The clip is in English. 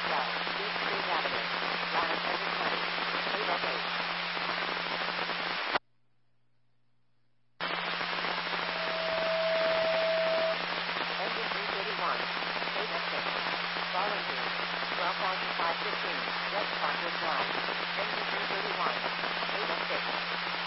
Southwest, East Street Avenue, Ladder 2020, 8S8. Engine 331, 8S6. Volunteer, 12,515, Red Sparkwood Drive, Engine 331, 8S6.